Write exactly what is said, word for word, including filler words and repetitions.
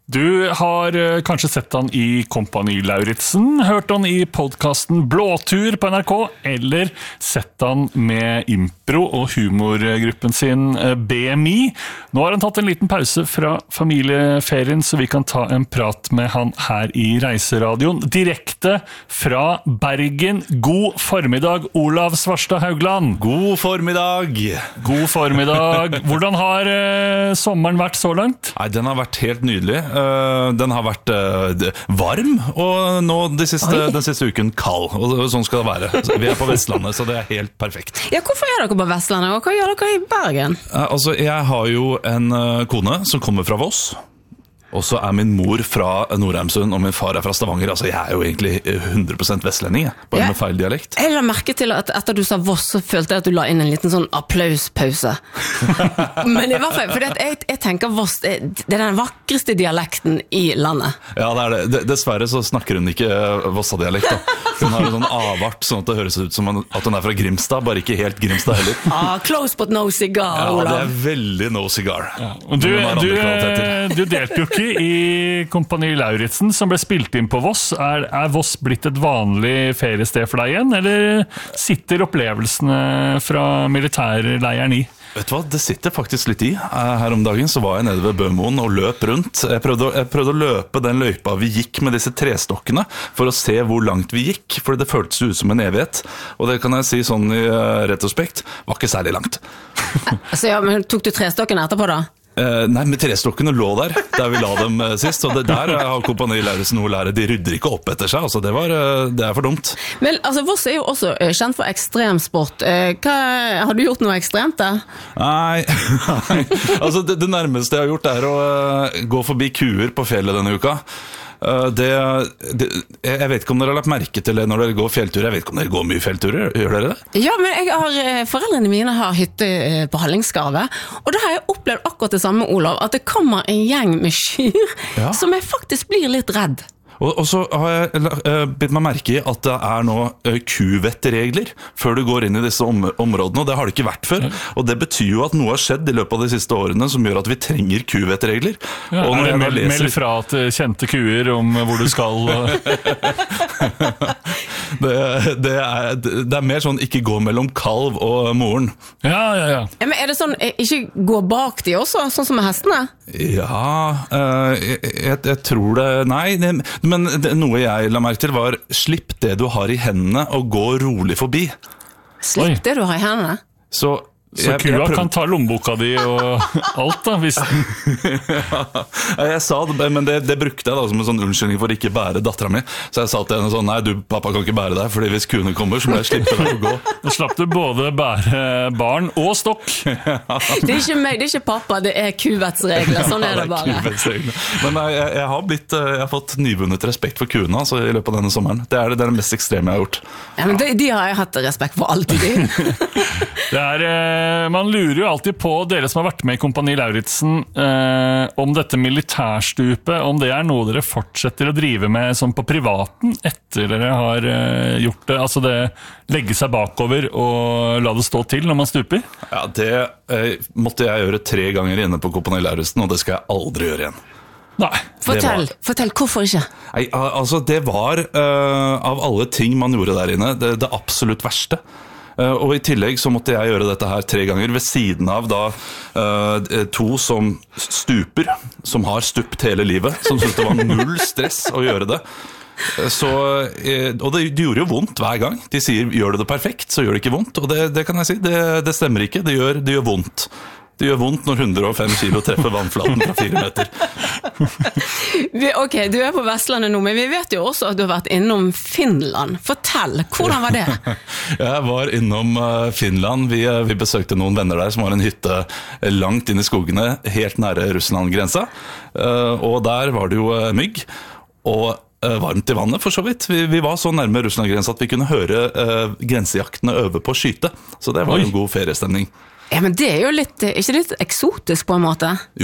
Du har uh, kanskje sett han i Kompani Lauritzen, hørt han i podcasten Blåtur på N R K, eller sett han med impro og humorgruppen sin uh, B M I. Nå har han tatt en liten pause fra familieferien, så vi kan ta en prat med han her i Reiseradioen. Direkte fra Bergen. God formiddag, Olav Svarstad Haugland. God formiddag. God formiddag. Hvordan har uh, sommeren vært så langt? Nei, den har vært helt nydelig. Den har vært uh, varm, og nå de siste, den siste uken kald, og sånn skal det være. Vi er på Vestlandet, så det er helt perfekt. Ja, hvorfor er dere på Vestlandet, og hva gjør dere i Bergen? Uh, altså, jeg har jo en uh, kone som kommer fra Voss, og så er min mor fra Nordheimsund, og min far er fra Stavanger. Altså, jeg er jo egentlig hundre prosent vestlending, bare ja. Med feil dialekt. Jeg la merke til at etter du sa Voss, så følte jeg at du la inn en liten sånn applauspause. Men i hvert fall, for jeg, jeg tenker Voss, det er den vakreste dialekten i landet. Ja, det er det. Dessverre så snakker hun ikke Vossa-dialekt da. Hun har en sånn avart, sånn at det høres ut som at hun er fra Grimstad, bare ikke helt Grimstad heller. Ah, close but no cigar, ja, Olav. Ja, det er veldig no cigar. Ja. Du, du, du delte jo ikke i Kompani Lauritzen, som ble spilt inn på Voss. Er, er Voss blitt et vanlig feriested for deg igjen, eller sitter opplevelsene fra militærleiren i? Vet du hva, det sitter faktisk litt i. Her om dagen så var jeg nede ved Bømoen og løp rundt. Jeg prøvde, jeg prøvde å løpe den løypa vi gikk med disse trestokkene, for å se hvor langt vi gikk, for det føltes ut som en evighet. Og det kan jeg si sånn i retrospekt, var ikke særlig langt. Så ja, men tok du trestokkene etterpå da? Uh, nei, med trestokkene lå der, der vi la dem uh, sist, og det der har Kompani Lauritzen noe å lære. De rydder ikke opp etter seg, altså det, var, uh, det er for dumt. Men altså, Voss er jo også uh, kjent for ekstremsport. Uh, hva, har du gjort noe ekstremt der? Nei, nei. altså det, det nærmeste jeg har gjort er å uh, gå forbi kuer på fjellet denne uka. Uh, det, det, jeg vet ikke om dere har lagt merke til det når dere går fjellturer. Jeg vet ikke om dere går mye fjellturer, gjør dere det? Ja, men jeg har, foreldrene mine har hytte på Hallingskarvet, og da har jeg opplevd akkurat det samme, Olav, at det kommer en gjeng med kyr, ja. Som jeg faktisk blir litt redd. Og, og så har jeg uh, bitt meg merke i at det er nå uh, kuvettregler før du går inn i disse om områdene, og det har det ikke vært før. Ja. Og det betyr jo at noe har skjedd i løpet av de siste årene som gjør at vi trenger kuvettregler. Ja, og når jeg meld, leser... meld fra til kjente kuer om hvor du skal. det, det, er, det er mer sånn ikke gå mellom kalv og moren. Ja, ja, ja. Men er det sånn, ikke gå bak de også, sånn som med hestene? Ja, uh, jeg, jeg, jeg tror det, nei, det, men det, noe jeg la merke til var, slipp det du har i hendene og gå rolig forbi. Slipp Oi. Det du har i hendene? Så, så jeg, kua jeg kan ta lommeboka di og alt da, hvis den... ja, jeg sa det, men det, det brukte jeg da som en sånn unnskyldning for ikke bære datteren min. Så jeg sa til henne sånn, nei du pappa kan ikke bære deg, fordi hvis kuene kommer så må jeg slippe deg å gå. Da slapp du både bære barn og stokk. Det er ikke meg, det er ikke pappa, det er kuvettsregler, sånn er det bare. Men jeg, jeg, har blitt, jeg har fått nyvunnet respekt for kuene altså, i løpet av denne sommeren. Det er det, det er det mest ekstreme jeg har gjort. Ja, men de, de har jeg hatt respekt for alltid. Det er... Man lurer jo alltid på, dere som har vært med i Kompani Lauritzen, eh, om dette militærstupet, om det er noe dere fortsetter å drive med som på privaten etter dere har eh, gjort det, altså det legge seg bakover og la det stå til når man stuper? Ja, det eh, måtte jeg gjøre tre ganger inne på Kompani Lauritzen, og det skal jeg aldri gjøre igjen. Nei. Fortell, var, fortell, hvorfor ikke? Nei, altså det var uh, av alle ting man gjorde der inne, det, det absolutt verste. Uh, og i tillegg så måtte jeg gjøre dette her tre ganger ved siden av da uh, to som stuper, som har stupt hele livet, som synes det var null stress å gjøre det. Så, og det, det gjorde jo vondt hver gang. De sier, gjør du det perfekt, så gjør det ikke vondt. Og det, det kan jeg si, det, det stemmer ikke. Det gjør, det gjør vondt. Det gjør vondt når hundre og fem kilo treffer vannflaten fra fire meter. Ok, du er på Vestlandet nå, men vi vet jo også at du har vært innom Finland. Fortell, hvordan var det? Jeg var innom Finland. Vi, vi besøkte noen venner der som har en hytte langt inn i skogene, helt nære Russland-grensa. Og der var det jo mygg, og varmt i vannet for så vidt. Vi, vi var så nærme Russland-grensa at vi kunne høre grensejaktene øve på å skyte. Så det var jo en god feriestemning. Ja, men det er jo litt, ikke litt eksotisk på en måte?